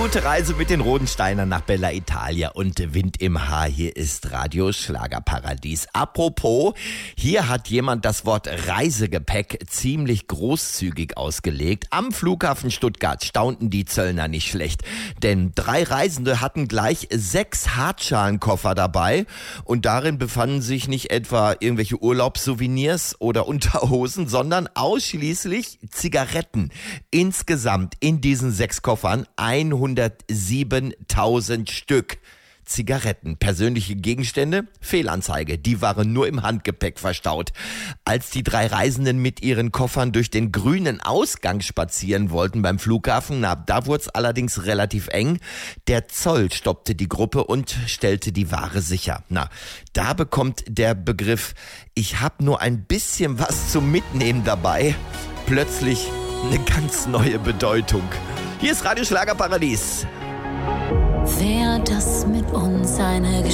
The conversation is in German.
gute Reise mit den Rodensteinern nach Bella Italia und Wind im Haar. Hier ist Radio Schlagerparadies. Apropos, hier hat jemand das Wort Reisegepäck ziemlich großzügig ausgelegt. Am Flughafen Stuttgart staunten die Zöllner nicht schlecht, denn 3 Reisende hatten gleich 6 Hartschalenkoffer dabei und darin befanden sich nicht etwa irgendwelche Urlaubssouvenirs oder Unterhosen, sondern ausschließlich Zigaretten. Insgesamt in diesen 6 Koffern 107.000 Stück Zigaretten. Persönliche Gegenstände? Fehlanzeige. Die waren nur im Handgepäck verstaut. Als die 3 Reisenden mit ihren Koffern durch den grünen Ausgang spazieren wollten beim Flughafen, da wurde es allerdings relativ eng. Der Zoll stoppte die Gruppe und stellte die Ware sicher. Da bekommt der Begriff "Ich hab nur ein bisschen was zum Mitnehmen dabei" plötzlich eine ganz neue Bedeutung. Hier ist Radio Schlagerparadies. Wer das mit uns eine Geschichte